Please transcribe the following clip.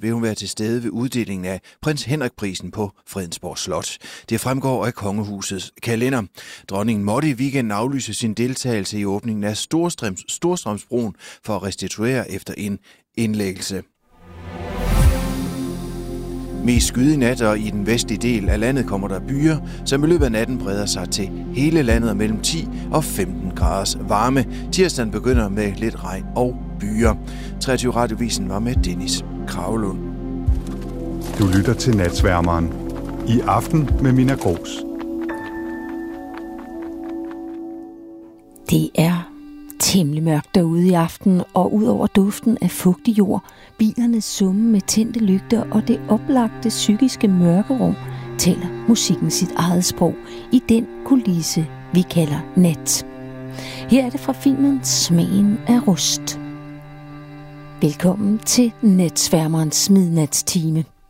vil hun være til stede ved uddelingen af Prins Henrik-prisen på Fredensborg Slot. Det fremgår af kongehusets kalender. Dronningen måtte i weekenden aflyse sin deltagelse i åbningen af Storstrømsbroen for at restituere efter en indlæggelse. Mest skyde i nat, og i den vestlige del af landet kommer der byer, som i løbet af natten breder sig til hele landet og mellem 10 og 15 graders varme. Tirsdagen begynder med lidt regn og byer. 23 Radiovisen var med Dennis Kragelund. Du lytter til Natsværmeren. I aften med Mina Gros. Det er temmelig mørkt derude i aften, og ud over duften af fugtig jord, bilernes summe med tændte lygter og det oplagte psykiske mørkerum, taler musikken sit eget sprog i den kulisse, vi kalder nat. Her er det fra filmen Smagen af rust. Velkommen til Natsværmerens midnatstime.